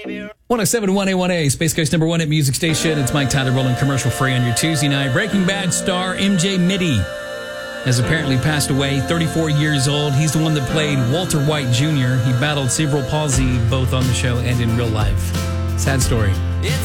107.1 A1A, Space Coast number one at music station. It's Mike Tyler rolling commercial free on your Tuesday night. Breaking Bad star MJ Mitty has apparently passed away, 34 years old. He's the one that played Walter White Jr. He battled cerebral palsy both on the show and in real life. Sad story.